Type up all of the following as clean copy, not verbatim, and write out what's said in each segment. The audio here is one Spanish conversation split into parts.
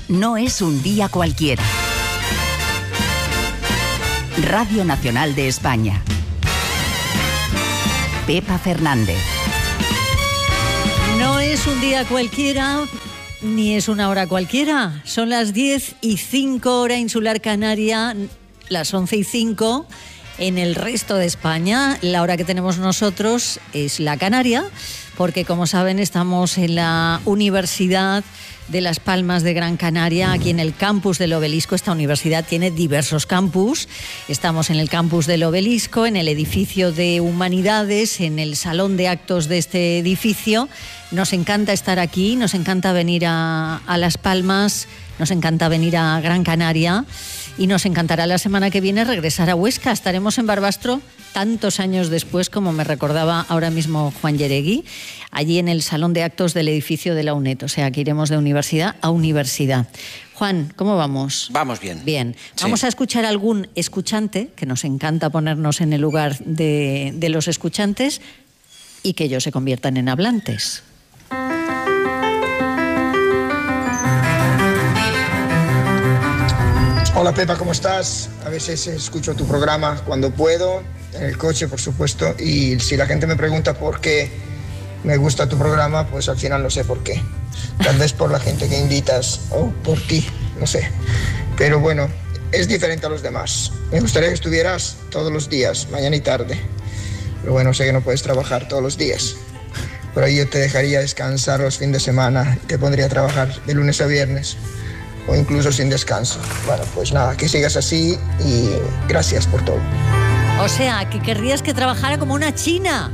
no es un día cualquiera. Radio Nacional de España. Pepa Fernández. No es un día cualquiera, ni es una hora cualquiera. Son las 10:05 hora insular canaria, las 11:05 en el resto de España. La hora que tenemos nosotros es la canaria, porque como saben estamos en la Universidad de Las Palmas de Gran Canaria, aquí en el campus del Obelisco. Esta universidad tiene diversos campus. Estamos en el campus del Obelisco, en el edificio de Humanidades, en el salón de actos de este edificio. Nos encanta estar aquí, nos encanta venir a Las Palmas, nos encanta venir a Gran Canaria y nos encantará la semana que viene regresar a Huesca. Estaremos en Barbastro tantos años después, como me recordaba ahora mismo Juan Yeregui, allí en el salón de actos del edificio de la UNED. O sea, que iremos de universidad a universidad. Juan, ¿cómo vamos? Vamos bien. Bien. Vamos a escuchar a algún escuchante, que nos encanta ponernos en el lugar de los escuchantes y que ellos se conviertan en hablantes. Hola Pepa, ¿cómo estás? A veces escucho tu programa cuando puedo, en el coche por supuesto, y si la gente me pregunta por qué me gusta tu programa, pues al final no sé por qué. Tal vez por la gente que invitas o por ti, no sé. Pero bueno, es diferente a los demás. Me gustaría que estuvieras todos los días, mañana y tarde. Pero bueno, sé que no puedes trabajar todos los días. Por ahí yo te dejaría descansar los fines de semana y te pondría a trabajar de lunes a viernes. O incluso sin descanso. Bueno, pues nada, que sigas así y gracias por todo. O sea, que querrías que trabajara como una china.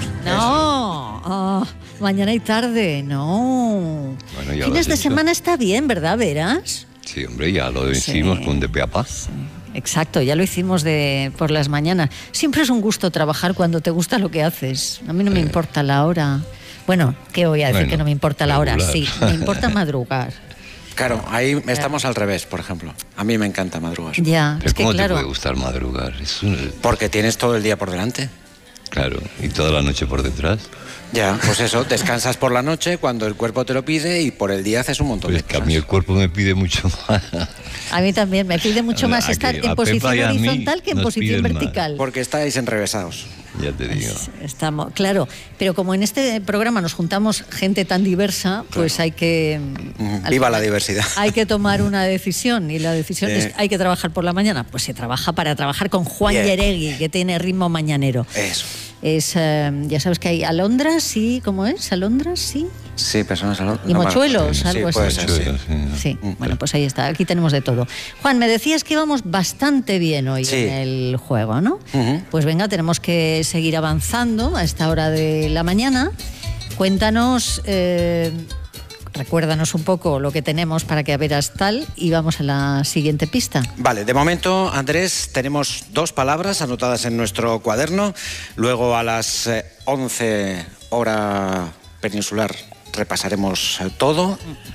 No, mañana y tarde, no. Bueno, fines de semana está bien, ¿verdad, Veras? Sí, hombre, ya lo hicimos con De Peapa. Sí. Exacto, ya lo hicimos por las mañanas. Siempre es un gusto trabajar cuando te gusta lo que haces. A mí no me importa la hora. Bueno, ¿qué voy a decir que no me importa la hora? Sí, me importa madrugar. Claro, ahí estamos al revés, por ejemplo. A mí me encanta madrugar. Ya, pero es que ¿cómo claro. te puede gustar madrugar? Porque tienes todo el día por delante. Claro, y toda la noche por detrás. Ya, pues eso, descansas por la noche cuando el cuerpo te lo pide y por el día haces un montón de cosas. Es que a mí cosas. el cuerpo me pide mucho más. A mí también, me pide mucho más estar en posición horizontal que en posición vertical. Porque estáis enrevesados. Ya te digo. Estamos, claro, pero como en este programa nos juntamos gente tan diversa, pues claro, hay que... Viva la diversidad. Hay que tomar una decisión, y la decisión es, ¿hay que trabajar por la mañana? Pues se trabaja para trabajar con Juan Yeregui, que tiene ritmo mañanero. Eso. Es, ya sabes que hay alondras, sí, ¿cómo es? ¿Alondras? Sí. Sí, personas alondras. Y mochuelos, algo sí, así. Sí. Bueno, pues ahí está, aquí tenemos de todo. Juan, me decías que íbamos bastante bien hoy en el juego, ¿no? Pues venga, tenemos que seguir avanzando a esta hora de la mañana. Cuéntanos, recuérdanos un poco lo que tenemos para que veras tal y vamos a la siguiente pista. Vale, de momento, Andrés, tenemos 2 palabras anotadas en nuestro cuaderno. Luego a las 11 hora peninsular repasaremos todo.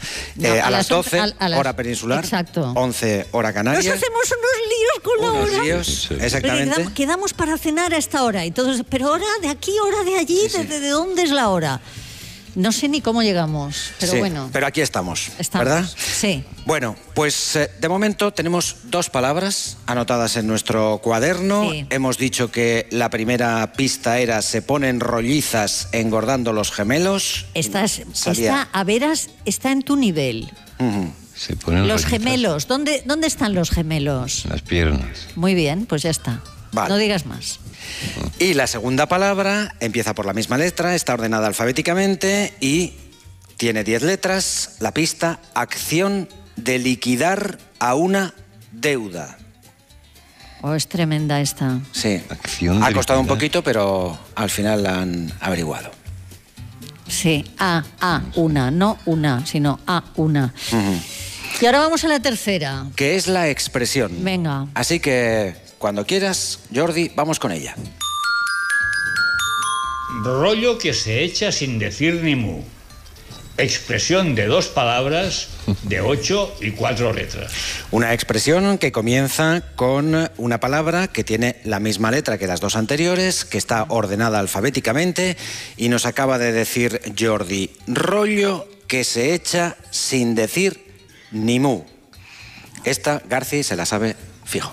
A las 12 hora peninsular. Exacto. 11 hora Canarias. Nos hacemos unos líos con la hora. Líos, exactamente. Pero quedamos para cenar a esta hora y todos, pero hora de aquí, hora de allí, ¿de dónde es la hora? No sé ni cómo llegamos, pero bueno. Pero aquí estamos, ¿verdad? Sí. Bueno, pues de momento tenemos 2 palabras anotadas en nuestro cuaderno. Sí. Hemos dicho que la primera pista era se ponen rollizas engordando los gemelos. A veras, está en tu nivel. Se ponen los rollizas. Gemelos, ¿dónde están los gemelos? Las piernas. Muy bien, pues ya está. Vale. No digas más. Y la segunda palabra empieza por la misma letra, está ordenada alfabéticamente y tiene 10 letras. La pista, acción de liquidar a una deuda. Oh, es tremenda esta. Sí, ha costado un poquito, pero al final la han averiguado. Sí, una, no una, sino una. Y ahora vamos a la tercera. Que es la expresión. Venga. Así que... cuando quieras, Jordi, vamos con ella. Rollo que se echa sin decir ni mu. Expresión de 2 palabras de 8 y 4 letras. Una expresión que comienza con una palabra que tiene la misma letra que las 2 anteriores, que está ordenada alfabéticamente y nos acaba de decir Jordi, rollo que se echa sin decir ni mu. Esta Garci se la sabe fijo.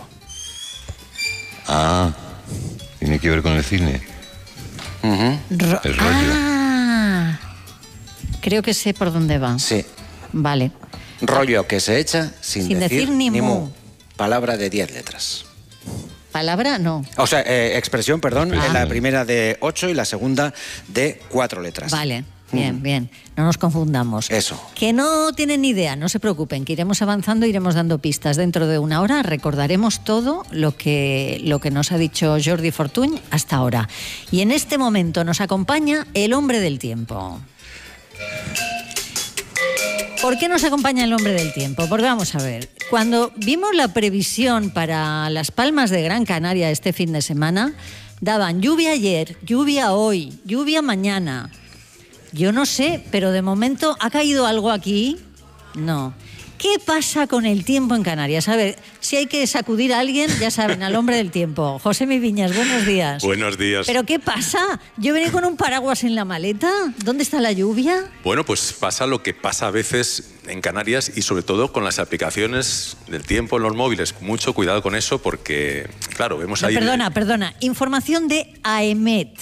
Ah, tiene que ver con el cine. El rollo. Ah, creo que sé por dónde va. Sí. Vale. Rollo que se echa sin decir ni ni mu. mu. Palabra de 10 letras. Palabra no. O sea, expresión, perdón, Ah. la primera de 8 y la segunda de 4 letras. Vale, bien, bien. No nos confundamos. Eso. Que no tienen ni idea, no se preocupen, que iremos avanzando, iremos dando pistas. Dentro de una hora recordaremos todo lo que nos ha dicho Jordi Fortuny hasta ahora. Y en este momento nos acompaña el hombre del tiempo. ¿Por qué nos acompaña el hombre del tiempo? Porque vamos a ver, cuando vimos la previsión para Las Palmas de Gran Canaria este fin de semana, daban lluvia ayer, lluvia hoy, lluvia mañana. Yo no sé, pero de momento, ¿ha caído algo aquí? No. ¿Qué pasa con el tiempo en Canarias? A ver, si hay que sacudir a alguien, ya saben, al hombre del tiempo. José Mi Viñas, buenos días. Buenos días. ¿Pero qué pasa? Yo venía con un paraguas en la maleta. ¿Dónde está la lluvia? Bueno, pues pasa lo que pasa a veces en Canarias y sobre todo con las aplicaciones del tiempo en los móviles. Mucho cuidado con eso porque, claro, vemos ahí... Perdona. Información de AEMET.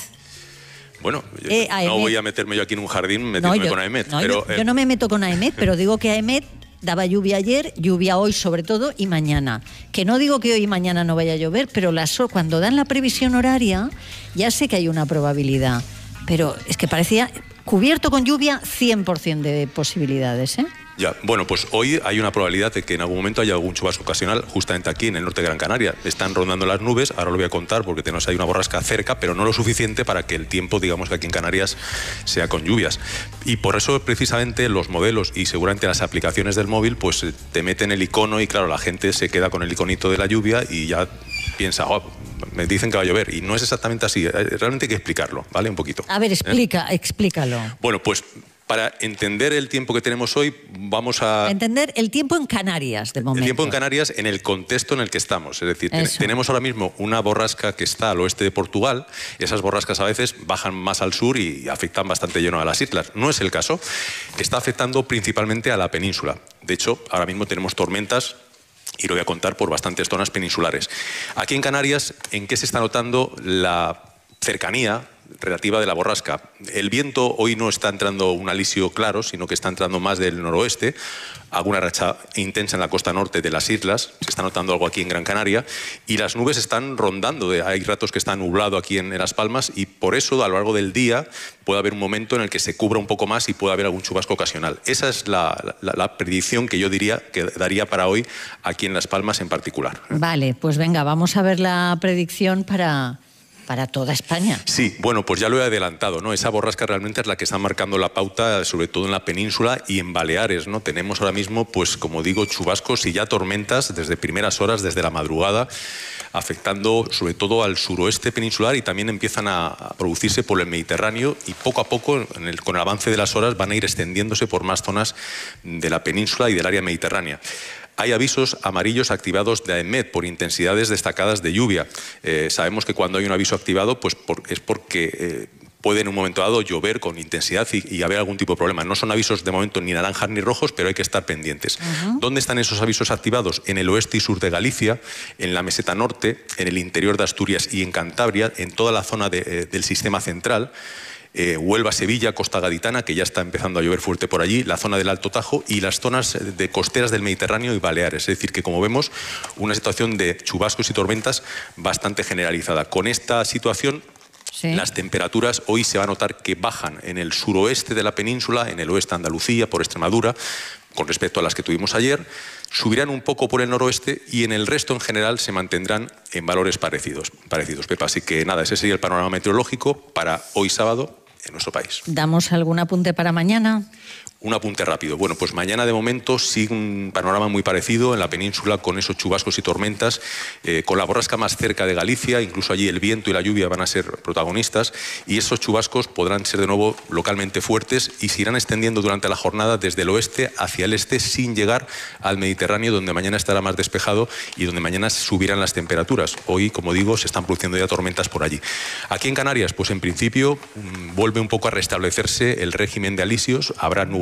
Bueno, yo AEMET. no voy a meterme yo aquí en un jardín metiéndome con AEMET. No, pero, yo no me meto con AEMET, pero digo que AEMET daba lluvia ayer, lluvia hoy sobre todo y mañana. Que no digo que hoy y mañana no vaya a llover, pero cuando dan la previsión horaria ya sé que hay una probabilidad. Pero es que parecía cubierto con lluvia 100% de posibilidades, ¿eh? Ya, bueno, pues hoy hay una probabilidad de que en algún momento haya algún chubasco ocasional justamente aquí en el norte de Gran Canaria. Están rondando las nubes, ahora lo voy a contar porque tenemos ahí una borrasca cerca, pero no lo suficiente para que el tiempo, digamos que aquí en Canarias, sea con lluvias. Y por eso precisamente los modelos y seguramente las aplicaciones del móvil pues te meten el icono y claro, la gente se queda con el iconito de la lluvia y ya piensa, me dicen que va a llover. Y no es exactamente así, realmente hay que explicarlo, ¿vale? Un poquito. A ver, explícalo. Bueno, pues para entender el tiempo que tenemos hoy, vamos a... Entender el tiempo en Canarias, de momento. El tiempo en Canarias en el contexto en el que estamos. Es decir, tenemos ahora mismo una borrasca que está al oeste de Portugal. Esas borrascas a veces bajan más al sur y afectan bastante lleno a las islas. No es el caso. Está afectando principalmente a la península. De hecho, ahora mismo tenemos tormentas y lo voy a contar por bastantes zonas peninsulares. Aquí en Canarias, ¿en qué se está notando la cercanía relativa de la borrasca? El viento hoy no está entrando un alisio claro, sino que está entrando más del noroeste, alguna racha intensa en la costa norte de las islas, se está notando algo aquí en Gran Canaria, y las nubes están rondando, hay ratos que está nublado aquí en Las Palmas, y por eso a lo largo del día puede haber un momento en el que se cubra un poco más y puede haber algún chubasco ocasional. Esa es la predicción que yo diría que daría para hoy aquí en Las Palmas en particular. Vale, pues venga, vamos a ver la predicción para toda España. Sí, bueno, pues ya lo he adelantado, ¿no? Esa borrasca realmente es la que está marcando la pauta, sobre todo en la península y en Baleares, ¿no? Tenemos ahora mismo, pues como digo, chubascos y ya tormentas desde primeras horas, desde la madrugada, afectando sobre todo al suroeste peninsular y también empiezan a producirse por el Mediterráneo y poco a poco, con el avance de las horas, van a ir extendiéndose por más zonas de la península y del área mediterránea. Hay avisos amarillos activados de AEMET por intensidades destacadas de lluvia. Sabemos que cuando hay un aviso activado pues es porque puede en un momento dado llover con intensidad y haber algún tipo de problema. No son avisos de momento ni naranjas ni rojos, pero hay que estar pendientes. ¿Dónde están esos avisos activados? En el oeste y sur de Galicia, en la meseta norte, en el interior de Asturias y en Cantabria, en toda la zona del sistema central. Huelva, Sevilla, Costa Gaditana, que ya está empezando a llover fuerte por allí, la zona del Alto Tajo y las zonas de costeras del Mediterráneo y Baleares. Es decir, que como vemos, una situación de chubascos y tormentas bastante generalizada. Con esta situación, sí, las temperaturas hoy se va a notar que bajan en el suroeste de la península, en el oeste de Andalucía, por Extremadura, con respecto a las que tuvimos ayer, subirán un poco por el noroeste y en el resto en general se mantendrán en valores parecidos, Pepa. Así que nada, ese sería el panorama meteorológico para hoy sábado en nuestro país. ¿Damos algún apunte para mañana? Un apunte rápido. Bueno, pues mañana de momento sigue un panorama muy parecido en la península con esos chubascos y tormentas, con la borrasca más cerca de Galicia, incluso allí el viento y la lluvia van a ser protagonistas y esos chubascos podrán ser de nuevo localmente fuertes y se irán extendiendo durante la jornada desde el oeste hacia el este sin llegar al Mediterráneo, donde mañana estará más despejado y donde mañana subirán las temperaturas. Hoy, como digo, se están produciendo ya tormentas por allí. Aquí en Canarias, pues en principio vuelve un poco a restablecerse el régimen de alisios, habrá nuevos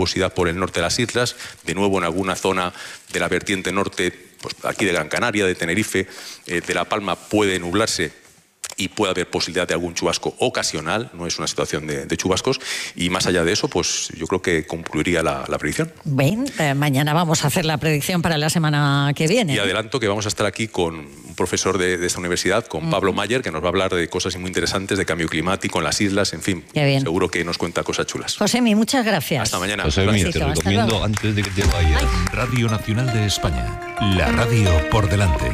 nubosidad por el norte de las islas, de nuevo en alguna zona de la vertiente norte, pues aquí de Gran Canaria, de Tenerife, de La Palma puede nublarse y puede haber posibilidad de algún chubasco ocasional, no es una situación de chubascos, y más allá de eso, pues yo creo que concluiría la predicción. Bien, mañana vamos a hacer la predicción para la semana que viene. Y adelanto que vamos a estar aquí con un profesor de esta universidad, con Pablo Mayer, que nos va a hablar de cosas muy interesantes, de cambio climático en las islas, en fin, seguro que nos cuenta cosas chulas. Josemi, muchas gracias. Hasta mañana. Josemi, te recomiendo, antes de que te vayas, Radio Nacional de España, la radio por delante.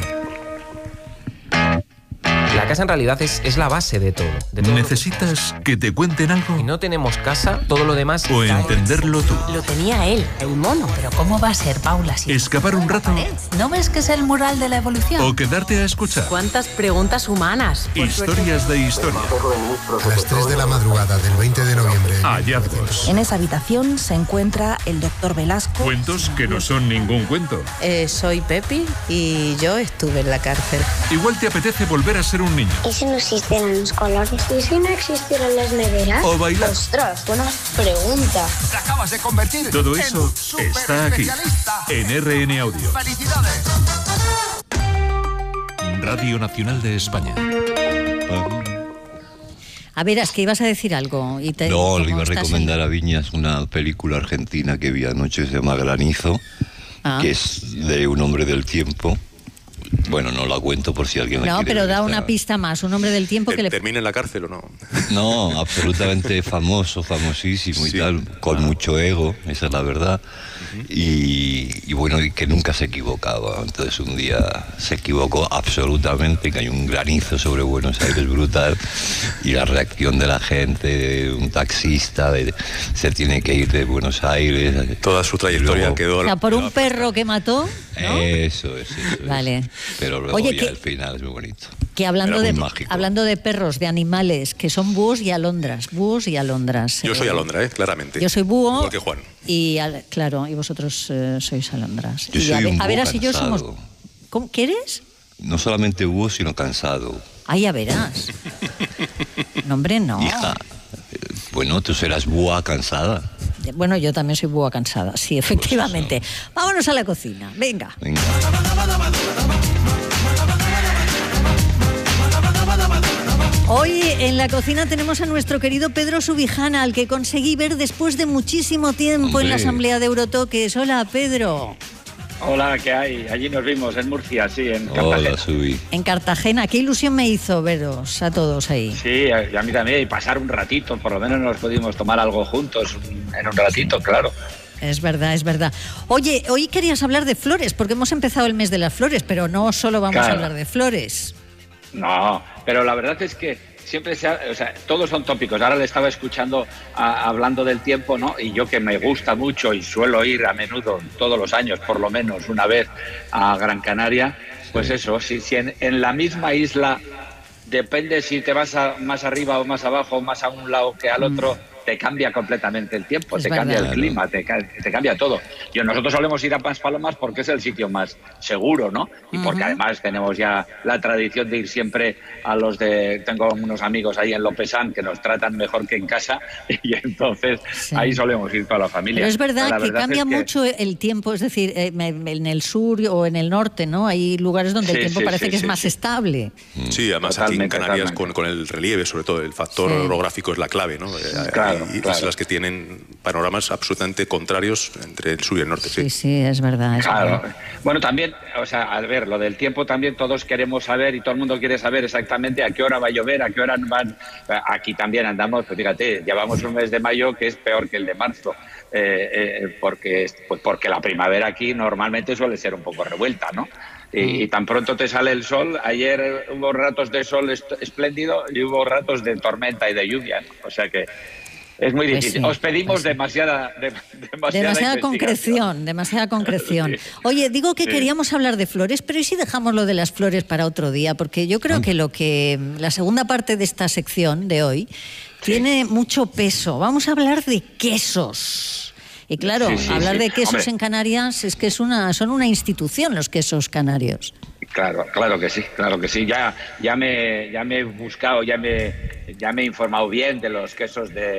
La casa en realidad es la base de todo. ¿Necesitas que te cuenten algo? Si no tenemos casa, todo lo demás... O entenderlo tú. Lo tenía él, el mono. Pero ¿cómo va a ser, Paula? Si ¿Escapar un rato? ¿No ves que es el mural de la evolución? ¿O quedarte a escuchar? ¿Cuántas preguntas humanas? Historias de historia. A las 3 de la madrugada del 20 de noviembre. Hallazgos. En esa habitación se encuentra el doctor Velasco. Cuentos que no son ningún cuento. Soy Pepi y yo estuve en la cárcel. Igual te apetece volver a ser un niño. ¿Y si no existieran los colores? ¿Y si no existieran las neveras? O bailar. ¡Ostras, buena pregunta! Te acabas de convertir. Todo eso está aquí, en RN Audio. ¡Felicidades! Radio Nacional de España. A ver, es que ibas a decir algo. No, le iba a recomendar a Viñas una película argentina que vi anoche, se llama Granizo, que es de un hombre del tiempo. Bueno, no la cuento por si alguien la quiere. No, pero da ver. una pista más, un hombre del tiempo que le... ¿Termina en la cárcel o no? No, absolutamente famoso, famosísimo y tal, con mucho ego, esa es la verdad. Y bueno, y que nunca se equivocaba. Entonces un día se equivocó absolutamente, cayó un granizo sobre Buenos Aires brutal y la reacción de la gente, un taxista, se tiene que ir de Buenos Aires. Toda su trayectoria luego, quedó... O sea, por un perro que mató, ¿no? Eso es. Vale. Pero luego Oye, ya al final es muy bonito. Que hablando de perros, de animales, que son búhos y alondras. Búhos y alondras. Yo soy alondra, claramente. Yo soy búho. Igual que Juan. Y claro, y vosotros sois alondras. Yo soy un a ver, búho así yo somos... cansado. ¿Cómo? ¿Qué eres? No solamente búho, sino cansado. Ah, ya verás. No, hombre, no. Hija, bueno, tú serás búa cansada. Bueno, yo también soy búa cansada, sí, efectivamente. Pues vámonos a la cocina, venga. Hoy en la cocina tenemos a nuestro querido Pedro Subijana, al que conseguí ver después de muchísimo tiempo en la Asamblea de Eurotoques. Hola, Pedro. Hola, ¿qué hay? Allí nos vimos, en Murcia, sí, en Cartagena. Hola, Subi. En Cartagena. Qué ilusión me hizo veros a todos ahí. Sí, a mí también, y pasar un ratito, por lo menos nos pudimos tomar algo juntos en un ratito, claro. Es verdad, es verdad. Oye, hoy querías hablar de flores, porque hemos empezado el mes de las flores, pero no solo vamos a hablar de flores. No, pero la verdad es que siempre todos son tópicos. Ahora le estaba escuchando hablando del tiempo, ¿no? Y yo que me gusta mucho y suelo ir a menudo, todos los años, por lo menos una vez, a Gran Canaria, pues eso, si en la misma isla, depende si te vas más arriba o más abajo, más a un lado que al otro, te cambia completamente el tiempo, te cambia el clima, te cambia todo. Nosotros solemos ir a Maspalomas porque es el sitio más seguro, ¿no? Y porque además tenemos ya la tradición de ir siempre tengo unos amigos ahí en Lopesán que nos tratan mejor que en casa y entonces ahí solemos ir toda la familia. Pero es verdad que cambia mucho el tiempo, es decir, en el sur o en el norte, ¿no? Hay lugares donde el tiempo parece que es más estable. Sí, además aquí en Canarias con el relieve, sobre todo, el factor orográfico es la clave, ¿no? Claro. Islas que tienen panoramas absolutamente contrarios entre el sur y el norte. Sí, es verdad. Claro. Bueno, también, al ver lo del tiempo, también todos queremos saber y todo el mundo quiere saber exactamente a qué hora va a llover, a qué hora van. Aquí también andamos, pues fíjate, llevamos un mes de mayo que es peor que el de marzo, porque la primavera aquí normalmente suele ser un poco revuelta, ¿no? Y tan pronto te sale el sol, ayer hubo ratos de sol espléndido y hubo ratos de tormenta y de lluvia, ¿no? O sea que es muy difícil. Os pedimos demasiada concreción, demasiada concreción. Sí. Oye, digo que queríamos hablar de flores, pero ¿y si dejamos lo de las flores para otro día? Porque yo creo que la segunda parte de esta sección de hoy tiene mucho peso. Vamos a hablar de quesos. Y claro, hablar de quesos en Canarias es que son una institución los quesos canarios. Claro que sí. Ya me he buscado, ya me he informado bien de los quesos de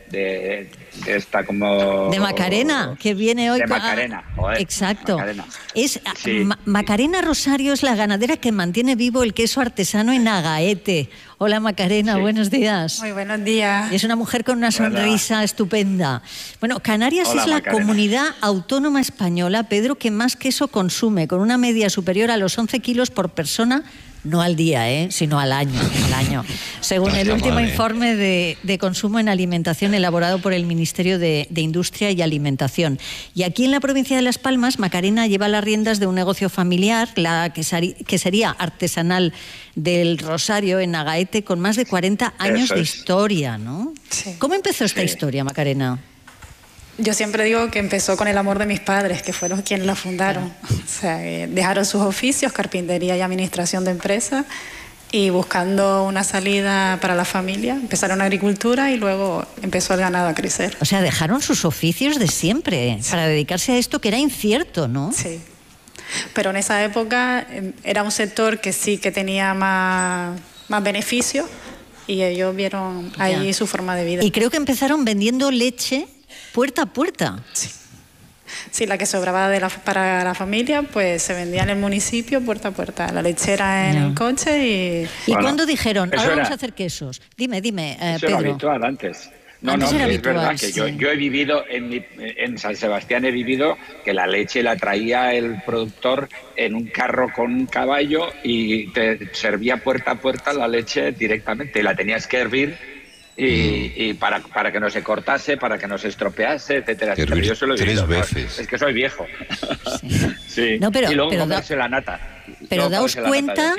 esta como... De Macarena, que viene hoy... De Macarena, joder. Exacto. Macarena. Sí. Macarena Rosario es la ganadera que mantiene vivo el queso artesano en Agaete. Hola Macarena, buenos días. Muy buenos días. Y es una mujer con una sonrisa estupenda. Bueno, Canarias Hola, es la Macarena. comunidad autónoma española, Pedro, que más queso consume, con una media superior a los 11 kilos por persona. No al día, sino al año. Según el último informe de consumo en alimentación elaborado por el Ministerio de Industria y Alimentación. Y aquí en la provincia de Las Palmas, Macarena lleva las riendas de un negocio familiar, la que sería artesanal del Rosario en Agaete, con más de 40 años de historia, ¿no? Sí. ¿Cómo empezó esta historia, Macarena? Yo siempre digo que empezó con el amor de mis padres, que fueron quienes la fundaron. O sea, dejaron sus oficios, carpintería y administración de empresas, y buscando una salida para la familia, empezaron agricultura y luego empezó el ganado a crecer. O sea, dejaron sus oficios de siempre para dedicarse a esto que era incierto, ¿no? Sí. Pero en esa época era un sector que sí que tenía más beneficios y ellos vieron ahí su forma de vida. Y creo que empezaron vendiendo leche puerta a puerta. Sí, la que sobraba para la familia, pues se vendía en el municipio puerta a puerta. La lechera en el coche y... ¿Y cuándo dijeron, ahora vamos era, a hacer quesos? Dime, eso Pedro. era habitual antes. Antes era es habitual, verdad que sí. yo he vivido en San Sebastián, he vivido que la leche la traía el productor en un carro con un caballo y te servía puerta a puerta la leche directamente y la tenías que hervir y para que no se cortase, para que no se estropease, etcétera, etcétera. Yo solo he vivido, 3 veces. Es que soy viejo. Sí. No, pero, y luego pero comerse la nata. Pero daos comerse la nata cuenta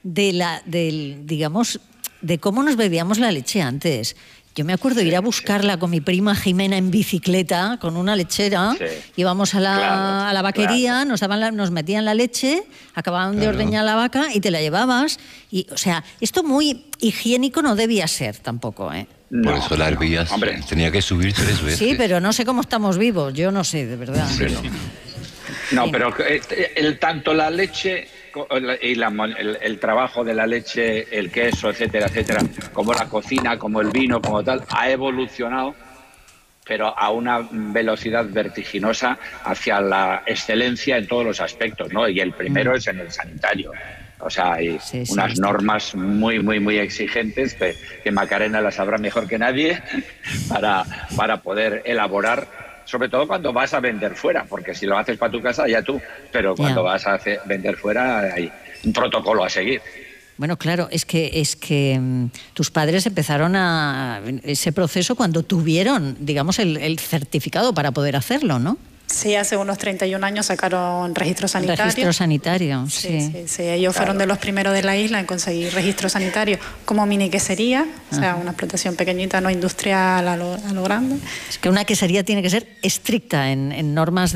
de de cómo nos bebíamos la leche antes. Yo me acuerdo de ir a buscarla con mi prima Jimena en bicicleta, con una lechera, íbamos a la vaquería, nos metían la leche, acababan de ordeñar la vaca y te la llevabas. Y, o sea, esto muy higiénico no debía ser tampoco, ¿eh? Por eso la hervías, tenía que subir 3 veces. Sí, pero no sé cómo estamos vivos, yo no sé, de verdad. Sí. No, pero tanto la leche y el trabajo de la leche, el queso, etcétera, etcétera, como la cocina, como el vino, como tal, ha evolucionado, pero a una velocidad vertiginosa hacia la excelencia en todos los aspectos, ¿no? Y el primero es en el sanitario. O sea, hay unas normas muy, muy, muy exigentes que Macarena las sabrá mejor que nadie para poder elaborar, sobre todo cuando vas a vender fuera, porque si lo haces para tu casa, ya tú, pero cuando vas a vender fuera hay un protocolo a seguir. Bueno, claro, es que tus padres empezaron ese proceso cuando tuvieron, digamos, el certificado para poder hacerlo, ¿no? Sí, hace unos 31 años sacaron registro sanitario. Registro sanitario, sí. Ellos fueron de los primeros de la isla en conseguir registro sanitario como mini quesería, o sea, una explotación pequeñita, no industrial a lo grande. Es que una quesería tiene que ser estricta en normas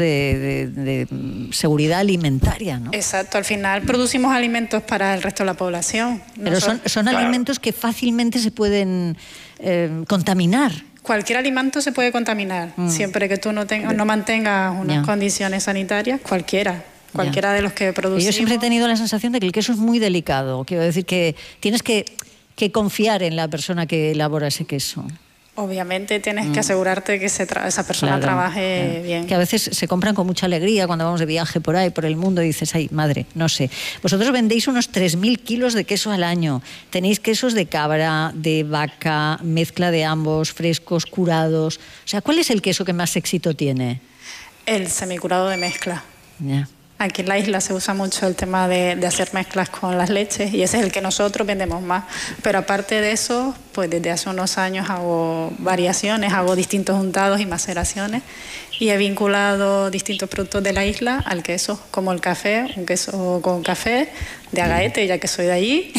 de seguridad alimentaria, ¿no? Exacto, al final producimos alimentos para el resto de la población. Pero son alimentos que fácilmente se pueden contaminar. Cualquier alimento se puede contaminar, siempre que tú no mantengas unas condiciones sanitarias, cualquiera de los que producimos. Yo siempre he tenido la sensación de que el queso es muy delicado. Quiero decir que tienes que confiar en la persona que elabora ese queso. Obviamente tienes que asegurarte que esa persona trabaje bien. Que a veces se compran con mucha alegría cuando vamos de viaje por ahí, por el mundo, y dices, ay, madre, no sé. Vosotros vendéis unos 3.000 kilos de queso al año. Tenéis quesos de cabra, de vaca, mezcla de ambos, frescos, curados. O sea, ¿cuál es el queso que más éxito tiene? El semicurado de mezcla. Ya. Aquí en la isla se usa mucho el tema de hacer mezclas con las leches y ese es el que nosotros vendemos más. Pero aparte de eso, pues desde hace unos años hago variaciones, hago distintos untados y maceraciones y he vinculado distintos productos de la isla al queso, como el café, un queso con café de Agaete, ya que soy de allí.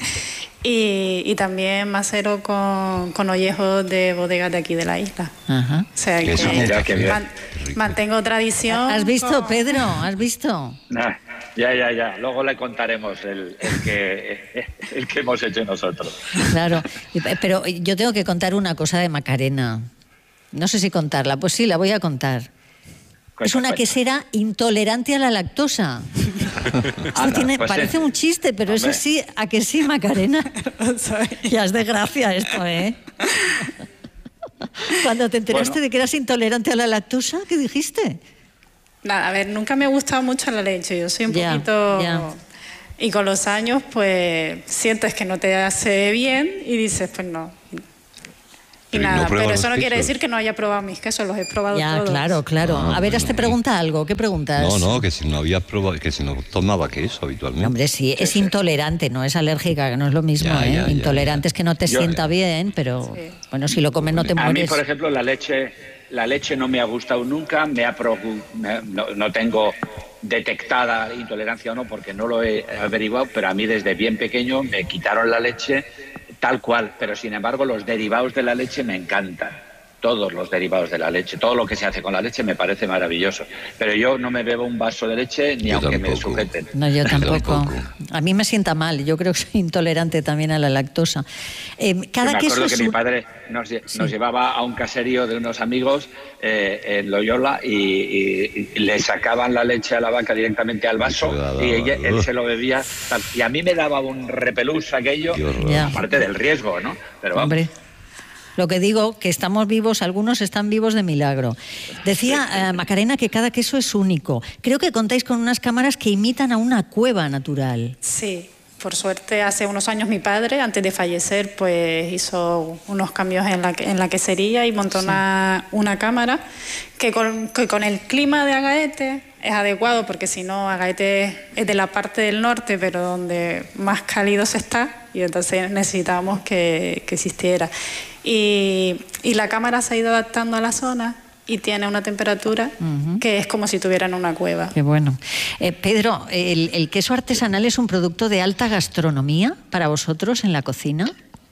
Y también macero con ollejos de bodegas de aquí de la isla. Ajá. O sea que mantengo tradición. ¿Has visto, Pedro? ¿Has visto? Ya. Luego le contaremos el que hemos hecho nosotros. Claro, pero yo tengo que contar una cosa de Macarena. No sé si contarla. Pues sí, la voy a contar. Es una quesera intolerante a la lactosa. Parece un chiste, pero eso sí, ¿a que sí, Macarena? Ya es de gracia esto, ¿eh? Cuando te enteraste de que eras intolerante a la lactosa, ¿qué dijiste? Nada, a ver, nunca me ha gustado mucho la leche. Yo soy un poquito... Y con los años, pues, sientes que no te hace bien y dices, pues no. Y nada, pero eso no quiere decir que no haya probado mis quesos, los he probado todos. Claro. A ver, te pregunta algo. ¿Qué preguntas? No, que si no habías probado, que si no tomaba queso habitualmente. Hombre, sí, es intolerante, no es alérgica, que no es lo mismo, ¿eh? Intolerante es que no te sienta bien, pero bueno, si lo comes no te mueres. A mí, por ejemplo, la leche no me ha gustado nunca, no tengo detectada intolerancia o no, porque no lo he averiguado, pero a mí desde bien pequeño me quitaron la leche tal cual, pero sin embargo los derivados de la leche me encantan. Todos los derivados de la leche, todo lo que se hace con la leche me parece maravilloso. Pero yo no me bebo un vaso de leche ni aunque me sujeten. No, yo tampoco. A mí me sienta mal, yo creo que soy intolerante también a la lactosa. Me acuerdo que mi padre nos llevaba a un caserío de unos amigos en Loyola y le sacaban la leche a la vaca directamente al vaso y él se lo bebía. Y a mí me daba un repelús aquello, aparte del riesgo, ¿no? Pero vamos. Hombre. Lo que digo, que estamos vivos, algunos están vivos de milagro. Decía Macarena que cada queso es único. Creo que contáis con unas cámaras que imitan a una cueva natural. Sí, por suerte hace unos años mi padre, antes de fallecer, pues hizo unos cambios en la quesería y montó una cámara que con el clima de Agaete es adecuado, porque si no, Agaete es de la parte del norte, pero donde más cálido se está, y entonces necesitábamos que existiera. Y la cámara se ha ido adaptando a la zona y tiene una temperatura que es como si tuviera en una cueva. Qué bueno. Pedro, ¿el queso artesanal es un producto de alta gastronomía para vosotros en la cocina?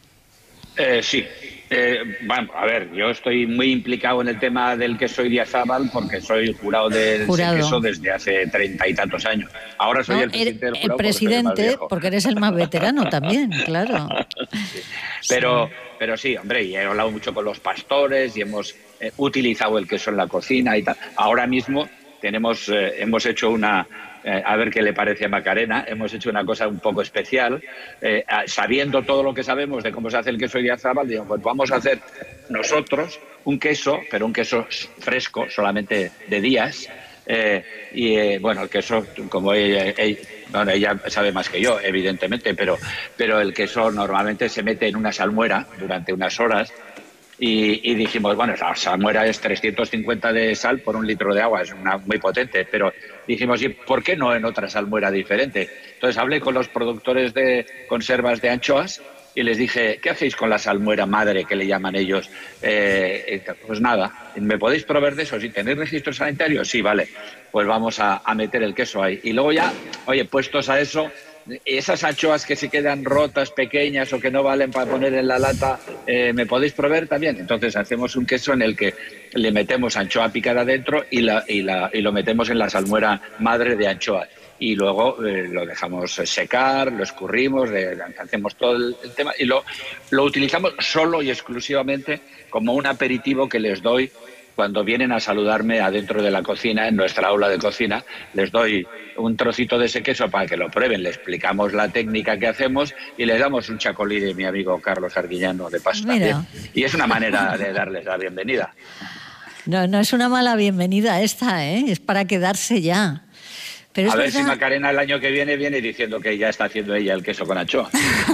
Sí. Bueno, a ver, yo estoy muy implicado en el tema del queso Idiazábal porque soy jurado del queso desde hace 30 y tantos años. Ahora soy el presidente del jurado. El presidente, porque eres el más veterano también, claro. Sí. Pero sí, hombre, y he hablado mucho con los pastores y hemos utilizado el queso en la cocina y tal. Ahora mismo hemos hecho a ver qué le parece a Macarena, hemos hecho una cosa un poco especial, sabiendo todo lo que sabemos de cómo se hace el queso Idiazábal, digo, pues vamos a hacer nosotros un queso, pero un queso fresco, solamente de días, bueno, el queso, como ella sabe más que yo, evidentemente, pero el queso normalmente se mete en una salmuera durante unas horas. Y dijimos, bueno, la salmuera es 350 de sal por 1 litro de agua, es muy potente, pero dijimos, ¿y por qué no en otra salmuera diferente? Entonces hablé con los productores de conservas de anchoas y les dije, ¿qué hacéis con la salmuera madre, que le llaman ellos? Pues nada, ¿me podéis proveer de eso? ¿Si tenéis registro sanitario? Sí, vale, pues vamos a meter el queso ahí. Y luego ya, oye, puestos a eso, esas anchoas que se quedan rotas, pequeñas o que no valen para poner en la lata, ¿me podéis proveer también? Entonces hacemos un queso en el que le metemos anchoa picada dentro y lo metemos en la salmuera madre de anchoa. Y luego lo dejamos secar, lo escurrimos, hacemos todo el tema y lo utilizamos solo y exclusivamente como un aperitivo que les doy cuando vienen a saludarme adentro de la cocina, en nuestra aula de cocina. Les doy un trocito de ese queso para que lo prueben, le explicamos la técnica que hacemos y les damos un chacolí de mi amigo Carlos Arguiñano de paso también. Y es una manera de darles la bienvenida. No es una mala bienvenida esta, es para quedarse ya. Pero a ver si Macarena el año que viene diciendo que ya está haciendo ella el queso con anchoa.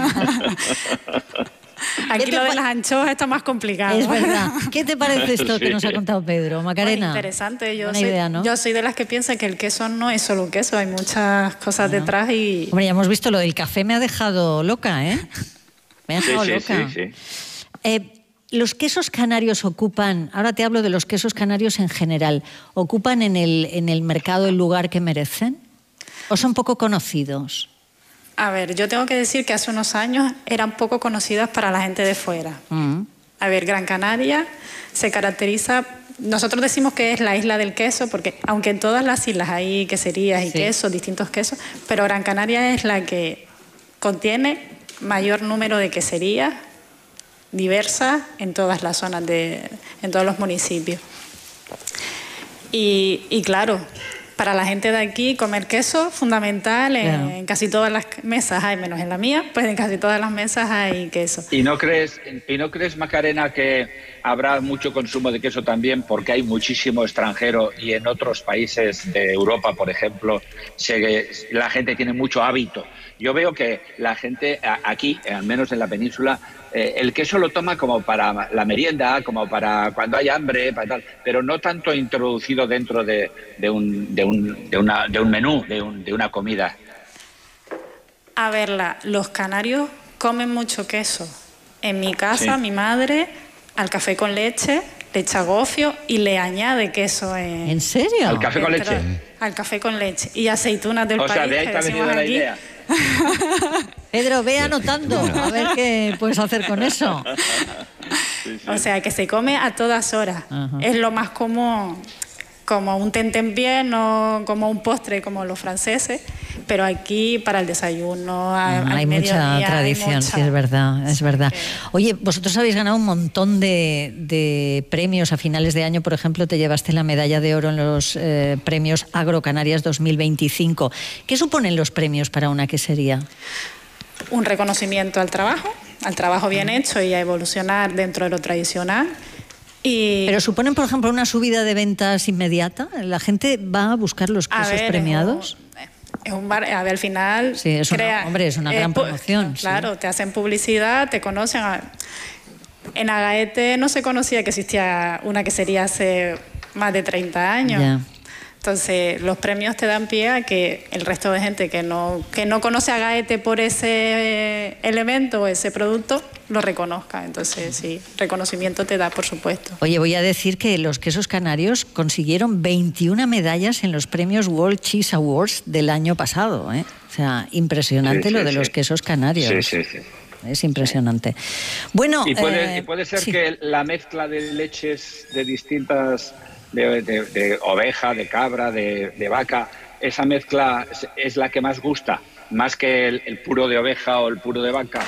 Aquí lo de las anchoas está más complicado. Es verdad. ¿Qué te parece esto que nos ha contado Pedro? Macarena. Muy interesante. Idea, ¿no? Yo soy de las que piensa que el queso no es solo un queso, hay muchas cosas detrás y... Hombre, ya hemos visto lo del café, me ha dejado loca, ¿eh? Me ha dejado loca. Sí. Los quesos canarios ocupan, ahora te hablo de los quesos canarios en general, ¿ocupan en el mercado el lugar que merecen? ¿O son poco conocidos? A ver, yo tengo que decir que hace unos años eran poco conocidas para la gente de fuera. A ver, Gran Canaria se caracteriza... Nosotros decimos que es la isla del queso, porque aunque en todas las islas hay queserías y quesos, distintos quesos, pero Gran Canaria es la que contiene mayor número de queserías diversas en todas las zonas, en todos los municipios. Y claro, Para la gente de aquí, comer queso, fundamental. Claro. En casi todas las mesas hay, menos en la mía, pues en casi todas las mesas hay queso. ¿Y no crees, Macarena, que habrá mucho consumo de queso también porque hay muchísimo extranjero y en otros países de Europa, por ejemplo, la gente tiene mucho hábito? Yo veo que la gente aquí, al menos en la península, el queso lo toma como para la merienda, como para cuando hay hambre, para tal, pero no tanto introducido dentro de un menú, de una comida. A ver, los canarios comen mucho queso. En mi casa, mi madre, al café con leche, le echa gofio y le añade queso. ¿En serio? ¿Al café con leche? Al café con leche. Y aceitunas del país. O sea, de ahí te ha venido la idea. Pedro, ve anotando, a ver qué puedes hacer con eso. O sea, que se come a todas horas. Ajá. Es lo más común, como un tentempié, no como un postre como los franceses, pero aquí para el desayuno, hay mucha tradición, sí, es verdad, es verdad. Oye, vosotros habéis ganado un montón de premios a finales de año. Por ejemplo, te llevaste la medalla de oro en los premios Agrocanarias 2025. ¿Qué suponen los premios para una quesería? Un reconocimiento al trabajo bien hecho y a evolucionar dentro de lo tradicional. Pero suponen, por ejemplo, una subida de ventas inmediata. ¿La gente va a buscar los quesos premiados? Es un bar, a ver, al final... Sí, es una gran promoción. Claro, sí. Te hacen publicidad, te conocen. En Agaete no se conocía que existía una quesería hace más de 30 años. Ya. Entonces, los premios te dan pie a que el resto de gente que no conoce a Agaete por ese elemento o ese producto, lo reconozca. Entonces, sí, reconocimiento te da, por supuesto. Oye, voy a decir que los quesos canarios consiguieron 21 medallas en los premios World Cheese Awards del año pasado, ¿eh? O sea, impresionante lo de los quesos canarios. Sí. Es impresionante. Bueno, ¿Y puede ser que la mezcla de leches de distintas... De oveja, de cabra, de vaca, esa mezcla es la que más gusta, más que el puro de oveja o el puro de vaca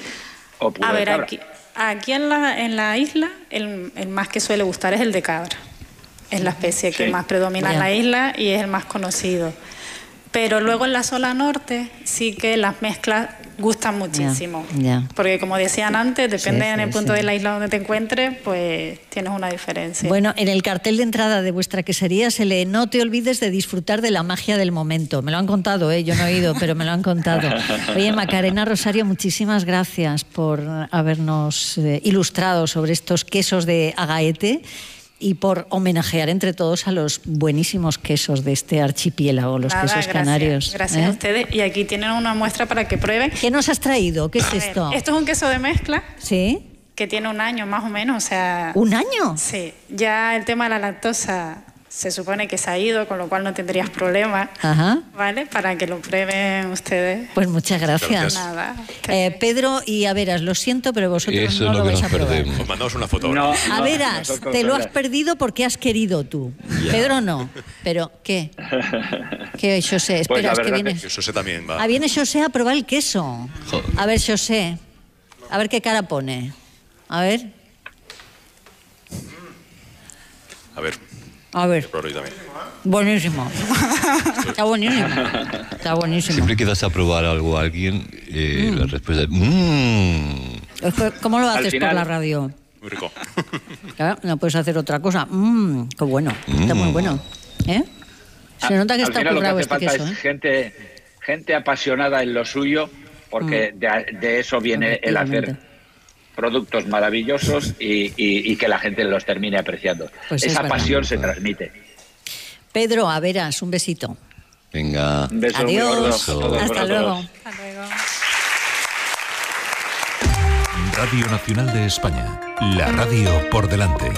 o puro de cabra? Aquí en la isla el más que suele gustar es el de cabra. Es la especie que más predomina en la isla y es el más conocido. Pero luego en la zona norte sí que las mezclas gustan muchísimo. Porque como decían antes, depende en el punto de la isla donde te encuentres, pues tienes una diferencia. Bueno, en el cartel de entrada de vuestra quesería se lee: no te olvides de disfrutar de la magia del momento. Me lo han contado, yo no he ido, pero me lo han contado. Oye, Macarena, Rosario, muchísimas gracias por habernos ilustrado sobre estos quesos de Agaete y por homenajear entre todos a los buenísimos quesos de este archipiélago, los quesos canarios. Gracias a ustedes. Y aquí tienen una muestra para que prueben. ¿Qué nos has traído? ¿Qué es esto? Esto es un queso de mezcla. ¿Sí? Que tiene un año más o menos. O sea, ¿un año? Sí. Ya el tema de la lactosa se supone que se ha ido, con lo cual no tendrías problema. Ajá. ¿Vale? Para que lo prueben ustedes. Pues muchas gracias. Nada. Pedro y Averas, lo siento, pero vosotros eso no lo vais a probar. Os mandamos una foto. Averas, te lo has perdido porque has querido tú. Ya. Pedro no. Pero, ¿qué? ¿Qué, José? Espera, pues es que vienes... José también va. Viene José a probar el queso. A ver, José. A ver qué cara pone. A ver. A ver. Buenísimo. Está buenísimo. Está buenísimo. Siempre que das a probar algo a alguien, la respuesta es ¿Cómo lo haces final, por la radio? Muy rico. Claro, no puedes hacer otra cosa. Qué bueno. Está muy bueno. Se nota que está currado este queso. Es gente apasionada en lo suyo, porque de eso viene el hacer productos maravillosos y que la gente los termine apreciando. Pues esa pasión se transmite. Pedro, Averas, un besito. Venga. Un beso. Adiós. Muy gordo. Hasta luego. Hasta luego. Radio Nacional de España, la radio por delante.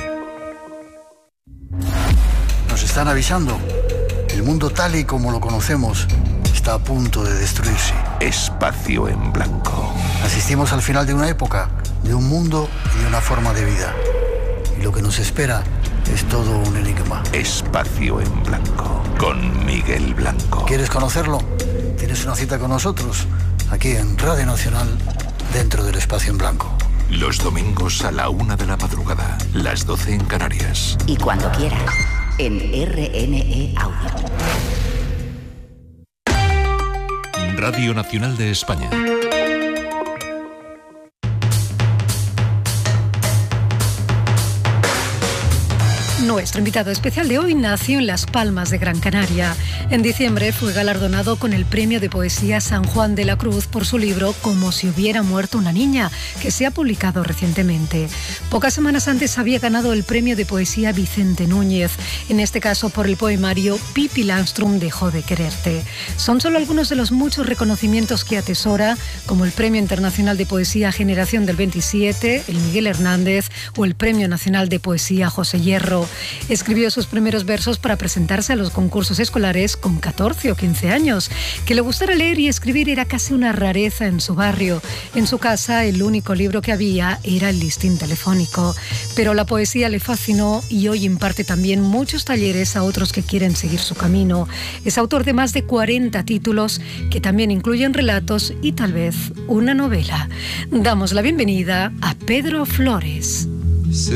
Nos están avisando. El mundo tal y como lo conocemos está a punto de destruirse. Espacio en blanco. Asistimos al final de una época, de un mundo y de una forma de vida. Y lo que nos espera es todo un enigma. Espacio en blanco, con Miguel Blanco. ¿Quieres conocerlo? Tienes una cita con nosotros, aquí en Radio Nacional, dentro del Espacio en Blanco. Los domingos a la 1 de la madrugada, las 12 en Canarias. Y cuando quieras. en RNE Audio. Radio Nacional de España. Nuestro invitado especial de hoy nació en Las Palmas de Gran Canaria. En diciembre fue galardonado con el Premio de Poesía San Juan de la Cruz por su libro Como si hubiera muerto una niña, que se ha publicado recientemente. Pocas semanas antes había ganado el Premio de Poesía Vicente Núñez, en este caso por el poemario Pippi Langström dejó de quererte. Son solo algunos de los muchos reconocimientos que atesora, como el Premio Internacional de Poesía Generación del 27, el Miguel Hernández o el Premio Nacional de Poesía José Hierro. Escribió sus primeros versos para presentarse a los concursos escolares con 14 o 15 años. Que le gustara leer y escribir era casi una rareza en su barrio. En su casa, el único libro que había era el listín telefónico. Pero la poesía le fascinó y hoy imparte también muchos talleres a otros que quieren seguir su camino. Es autor de más de 40 títulos que también incluyen relatos y tal vez una novela. Damos la bienvenida a Pedro Flores.